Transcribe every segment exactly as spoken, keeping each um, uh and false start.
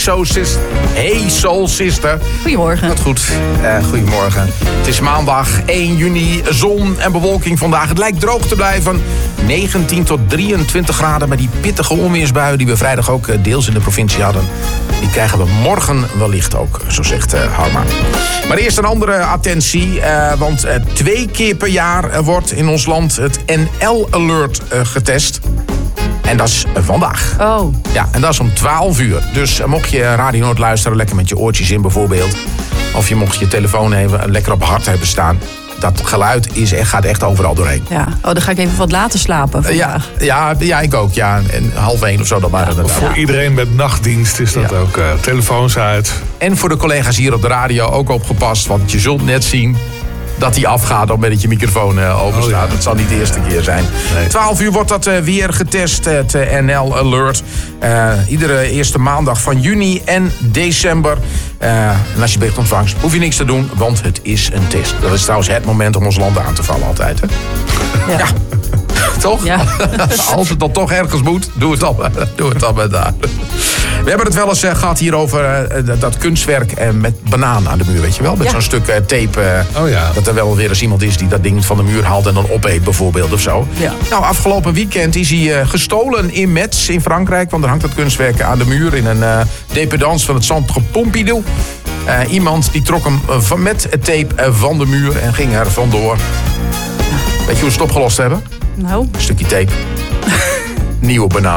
Soul Sister. Hey Soul Sister. Goedemorgen. Wat goed. Uh, goedemorgen. Het is maandag één juni. Zon en bewolking vandaag. Het lijkt droog te blijven. negentien tot drieëntwintig graden. Maar die pittige onweersbuien die we vrijdag ook deels in de provincie hadden, die krijgen we morgen wellicht ook, zo zegt uh, Harma. Maar eerst een andere attentie. Uh, want uh, twee keer per jaar uh, wordt in ons land het N L-alert uh, getest. En dat is vandaag. Oh. Ja, en dat is om twaalf uur. Dus uh, mocht je Radio Noord luisteren, lekker met je oortjes in bijvoorbeeld. Of je mocht je telefoon even lekker op hard hebben staan. Dat geluid is echt, gaat echt overal doorheen. Ja, oh, dan ga ik even wat later slapen vandaag. Ja, ja, ja, ik ook. Ja, en half één of zo dan maar. Ja, voor iedereen met nachtdienst is dat ja. ook. Uh, telefoons uit. En voor de collega's hier op de radio ook opgepast. Want je zult net zien dat die afgaat op het moment dat je microfoon uh, open staat. Oh, ja. Dat zal niet de eerste keer zijn. Nee. twaalf uur wordt dat uh, weer getest, het uh, N L-alert. Uh, iedere eerste maandag van juni en december. Uh, en als je bericht ontvangt, hoef je niks te doen, want het is een test. Dat is trouwens het moment om ons land aan te vallen altijd, hè? Ja. ja. Toch? Ja. Als het dan toch ergens moet, doe het dan, doe het dan met daar. We hebben het wel eens uh, gehad hier over uh, dat kunstwerk uh, met banaan aan de muur, weet je wel? Met ja. zo'n stuk uh, tape. Uh, oh ja. Dat er wel weer eens iemand is die dat ding van de muur haalt en dan opeet bijvoorbeeld of zo. Ja. Nou, afgelopen weekend is hij uh, gestolen in Metz in Frankrijk. Want er hangt dat kunstwerk aan de muur in een uh, dependance van het Centre Pompidou. Uh, iemand die trok hem uh, van, met het tape uh, van de muur en ging er vandoor. Weet je hoe ze het opgelost hebben? Nou. Een stukje tape. Nieuwe banaan.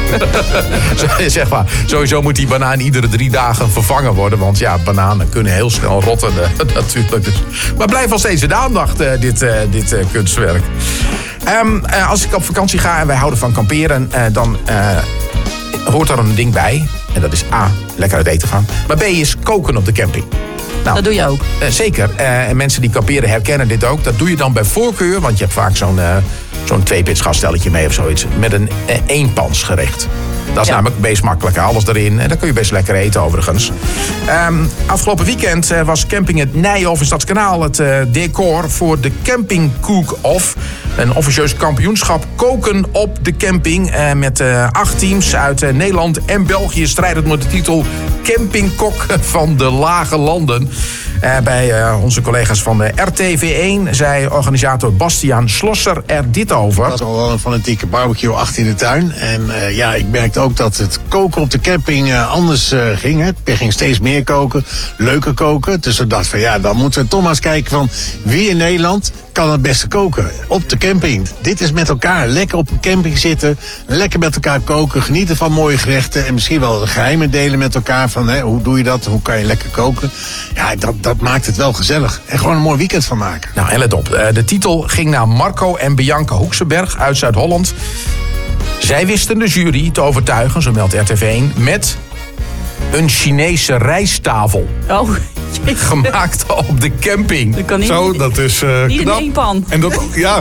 Zeg maar, sowieso moet die banaan iedere drie dagen vervangen worden. Want ja, bananen kunnen heel snel rotten. Natuurlijk. Maar blijft wel steeds in de aandacht, uh, dit, uh, dit uh, kunstwerk. Um, uh, als ik op vakantie ga en wij houden van kamperen, uh, dan uh, hoort er een ding bij. En dat is A, lekker uit eten gaan. Maar B is koken op de camping. Nou, dat doe je ook? Uh, zeker. Uh, en mensen die kamperen herkennen dit ook. Dat doe je dan bij voorkeur, want je hebt vaak zo'n... Uh, Zo'n tweepits gastelletje mee of zoiets. Met een eh, eenpansgerecht. Dat is ja. namelijk best makkelijk. Alles erin. En dan kun je best lekker eten overigens. Um, afgelopen weekend uh, was camping het Nijhof in Stadskanaal het uh, decor voor de Camping Cook-Off. Een officieus kampioenschap koken op de camping. Uh, met uh, acht teams uit uh, Nederland en België strijdend met de titel Campingkok van de Lage Landen. Uh, bij uh, onze collega's van de R T V één zei organisator Bastiaan Slosser er dit over. Het was al wel een fanatieke barbecue achter in de tuin. En uh, ja, ik merkte ook dat het koken op de camping uh, anders uh, ging. Hè. Je ging steeds meer koken, leuker koken. Dus we dachten van ja, dan moeten we toch maar eens kijken van wie in Nederland kan het beste koken op de camping. Dit is met elkaar lekker op een camping zitten, lekker met elkaar koken, genieten van mooie gerechten en misschien wel de geheimen delen met elkaar van hè, hoe doe je dat, hoe kan je lekker koken. Ja, dat, dat maakt het wel gezellig en gewoon een mooi weekend van maken. Nou, en let op, de titel ging naar Marco en Bianca Hoekseberg uit Zuid-Holland. Zij wisten de jury te overtuigen, zo meldt R T V één, met een Chinese rijsttafel. Oh, jeetje. Gemaakt op de camping. Dat kan niet. Zo, dat is uh, niet knap. in één pan. En dat, ja.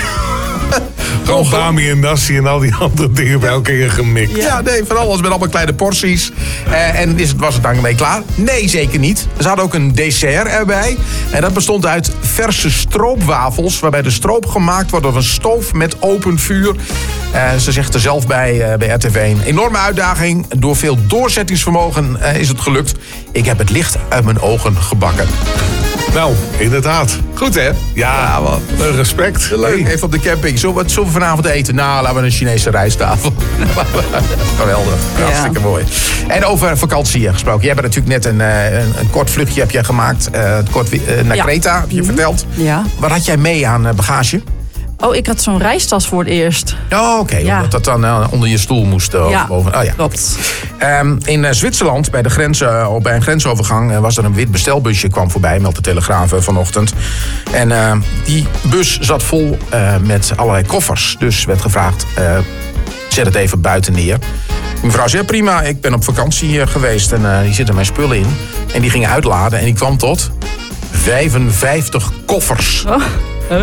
Gewoon bami en nasi en al die andere dingen bij elkaar gemikt. Ja, nee, van alles met allemaal kleine porties. Uh, en is het, was het dan mee klaar? Nee, zeker niet. Ze hadden ook een dessert erbij. En dat bestond uit verse stroopwafels, waarbij de stroop gemaakt wordt op een stoof met open vuur. Uh, ze zegt er zelf bij, uh, bij R T V één. Enorme uitdaging. Door veel doorzettingsvermogen uh, is het gelukt. Ik heb het licht uit mijn ogen gebakken. Nou, inderdaad. Goed, hè? Ja, wat respect. Leuk, hey. Even op de camping. Zullen we, zullen we vanavond eten? Nou, laten we een Chinese rijsttafel. Geweldig. Ja. Hartstikke mooi. En over vakantie gesproken. Jij hebt natuurlijk net een, een, een kort vluchtje heb je gemaakt. Uh, kort, uh, naar ja. Kreta, heb je mm-hmm. verteld. Ja. Wat had jij mee aan bagage? Oh, ik had zo'n reistas voor het eerst. Oh, oké. Okay, ja. Omdat dat dan uh, onder je stoel moest. Uh, ja, boven. Oh, ja, klopt. Um, in uh, Zwitserland, bij, de grens, uh, bij een grensovergang, uh, was er een wit bestelbusje kwam voorbij, meldt de Telegraaf uh, vanochtend. En uh, die bus zat vol uh, met allerlei koffers. Dus werd gevraagd, uh, zet het even buiten neer. Die mevrouw zei, prima, ik ben op vakantie uh, geweest en uh, die zitten mijn spullen in. En die gingen uitladen en die kwam tot vijfenvijftig koffers. Oh. Huh?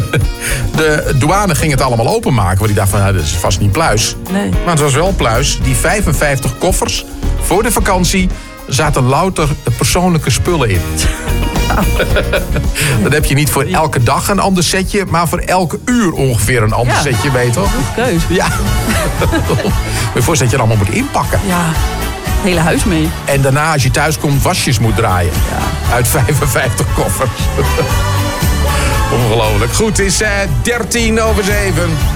De douane ging het allemaal openmaken. Want die dacht van, nou, dat is vast niet pluis. Nee. Maar het was wel pluis. Die vijfenvijftig koffers voor de vakantie zaten louter persoonlijke spullen in. Dan heb je niet voor elke dag een ander setje, maar voor elke uur ongeveer een ander ja. setje mee, toch? Goed keus. Ja. Moet je voorstellen dat je het allemaal moet inpakken. Ja. hele huis mee. En daarna als je thuis komt wasjes moet draaien. Ja. Uit vijfenvijftig koffers. Ongelooflijk. Goed, het is uh, dertien over zeven.